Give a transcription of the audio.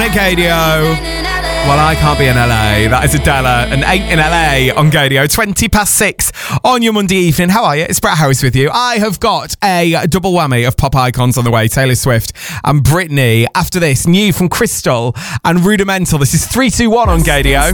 Gadio. Well, I can't be in LA. That is Adela and Ain't in LA on Gadio. 6:20 on your Monday evening. How are you? It's Brett Harris with you. I have got a double whammy of pop icons on the way. Taylor Swift and Britney. After this, new from Crystal and Rudimental. This is 321 on Gadio.